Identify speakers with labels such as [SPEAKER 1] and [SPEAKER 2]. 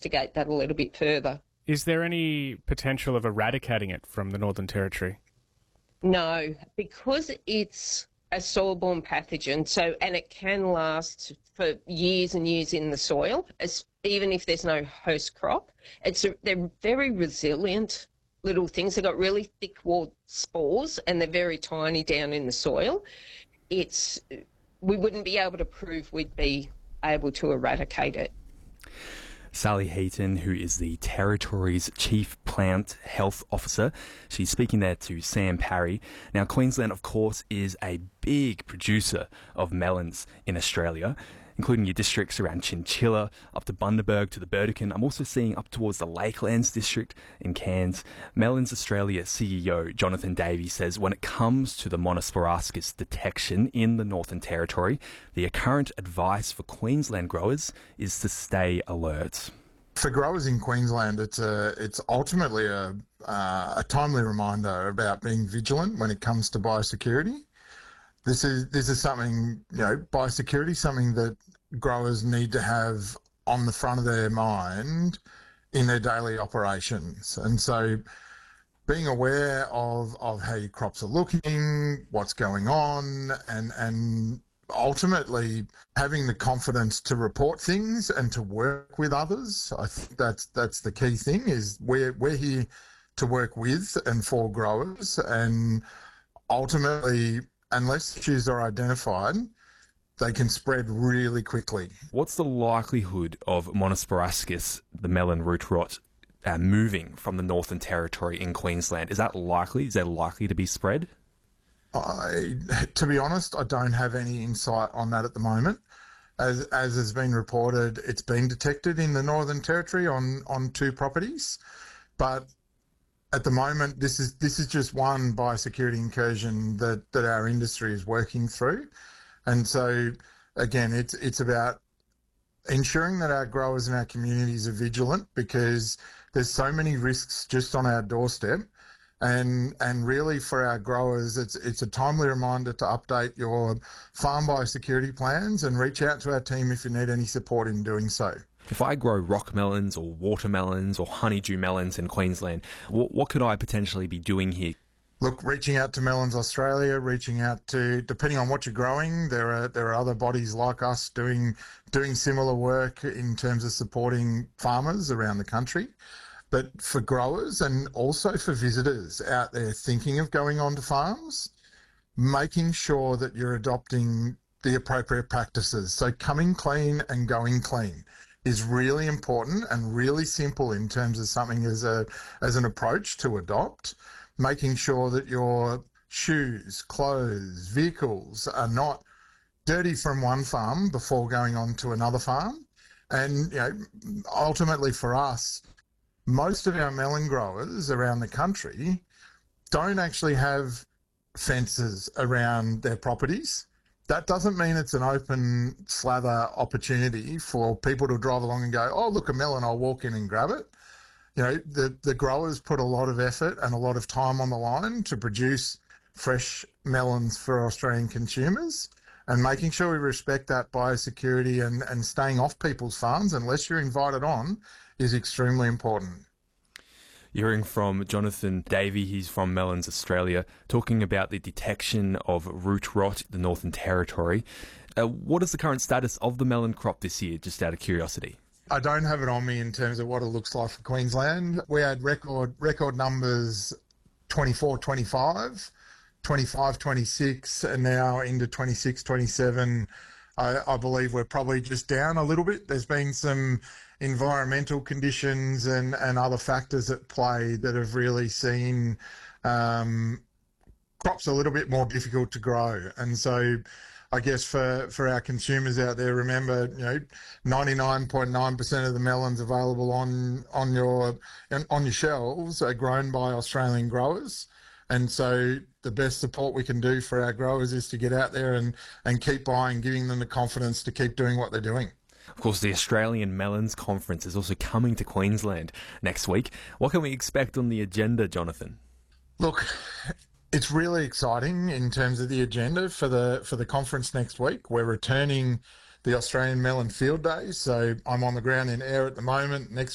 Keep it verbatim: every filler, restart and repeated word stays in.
[SPEAKER 1] investigate that a little bit further.
[SPEAKER 2] Is there any potential of eradicating it from the Northern Territory?
[SPEAKER 1] No, because it's a soil-borne pathogen, so and it can last for years and years in the soil, as, even if there's no host crop. It's a, they're very resilient little things. They've got really thick-walled spores, and they're very tiny down in the soil. It's we wouldn't be able to prove we'd be able to eradicate it.
[SPEAKER 3] Sally Heaton, who is the Territory's Chief Plant Health Officer. She's speaking there to Sam Parry. Now, Queensland, of course, is a big producer of melons in Australia, including your districts around Chinchilla, up to Bundaberg to the Burdekin. I'm also seeing up towards the Lakelands district in Cairns. Melons Australia C E O Jonathan Davey says when it comes to the Monosporascus detection in the Northern Territory, the current advice for Queensland growers is to stay alert.
[SPEAKER 4] For growers in Queensland, it's a, it's ultimately a, uh, a timely reminder about being vigilant when it comes to biosecurity. This is this is something, you know, biosecurity, something that growers need to have on the front of their mind in their daily operations. And so being aware of, of how your crops are looking, what's going on, and and ultimately having the confidence to report things and to work with others. I think that's that's the key thing, is we're we're here to work with and for growers, and ultimately, unless issues are identified, they can spread really quickly.
[SPEAKER 3] What's the likelihood of Monosporascus, the melon root rot, uh, moving from the Northern Territory in Queensland? Is that likely? Is that likely to be spread?
[SPEAKER 4] I, to be honest, I don't have any insight on that at the moment. As as has been reported, it's been detected in the Northern Territory on, on two properties, but at the moment, this is this is just one biosecurity incursion that, that our industry is working through. And so, again, it's it's about ensuring that our growers and our communities are vigilant, because there's so many risks just on our doorstep. And and really for our growers, it's it's a timely reminder to update your farm biosecurity plans and reach out to our team if you need any support in doing so.
[SPEAKER 3] If I grow rock melons or watermelons or honeydew melons in Queensland, what, what could I potentially be doing here?
[SPEAKER 4] Look, reaching out to Melons Australia, reaching out to, depending on what you're growing, there are there are other bodies like us doing doing similar work in terms of supporting farmers around the country. But for growers and also for visitors out there thinking of going onto farms, making sure that you're adopting the appropriate practices. So coming clean and going clean is really important and really simple in terms of something as a as an approach to adopt. Making sure that your shoes, clothes, vehicles are not dirty from one farm before going on to another farm. And, you know, ultimately for us, most of our melon growers around the country don't actually have fences around their properties. That doesn't mean it's an open slather opportunity for people to drive along and go, oh, look, a melon, I'll walk in and grab it. You know, the, the growers put a lot of effort and a lot of time on the line to produce fresh melons for Australian consumers, and making sure we respect that biosecurity and, and staying off people's farms unless you're invited on is extremely important.
[SPEAKER 3] You're hearing from Jonathan Davey, he's from Melons Australia, talking about the detection of root rot in the Northern Territory. Uh, what is the current status of the melon crop this year, just out of curiosity?
[SPEAKER 4] I don't have it on me in terms of what it looks like for Queensland. We had record record numbers twenty-four twenty-five, twenty-five twenty-six, and now into twenty-six twenty-seven. I, I believe we're probably just down a little bit. There's been some environmental conditions and, and other factors at play that have really seen um, crops a little bit more difficult to grow. And so I guess for, for our consumers out there, remember, you know, ninety-nine point nine percent of the melons available on on your on your shelves are grown by Australian growers. And so the best support we can do for our growers is to get out there and, and keep buying, giving them the confidence to keep doing what they're doing.
[SPEAKER 3] Of course, the Australian Melons Conference is also coming to Queensland next week. What can we expect on the agenda, Jonathan?
[SPEAKER 4] Look, it's really exciting in terms of the agenda for the for the conference next week. We're returning the Australian Melon Field Days, so I'm on the ground in Ayr at the moment. Next